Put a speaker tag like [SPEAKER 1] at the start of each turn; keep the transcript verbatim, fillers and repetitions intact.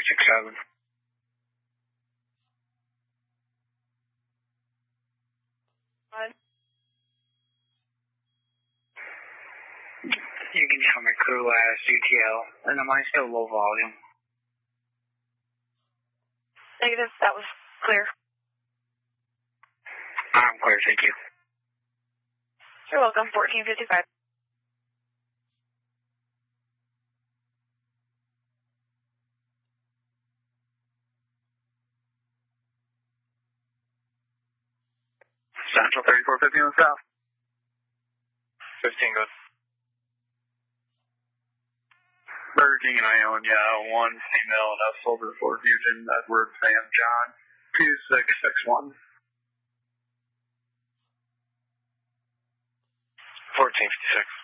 [SPEAKER 1] six seven.
[SPEAKER 2] What?
[SPEAKER 1] You can tell my crew as U T L, and am I still low volume?
[SPEAKER 2] Negative, that was clear.
[SPEAKER 1] I'm clear, thank you.
[SPEAKER 2] You're welcome, fourteen fifty-five.
[SPEAKER 1] Central thirty-four fifty on the south.
[SPEAKER 3] fifteen good.
[SPEAKER 4] Burger King and Ionia, one female and us over Fort Fusion, Edward, Sam, John, two six six one.
[SPEAKER 3] fourteen fifty-six.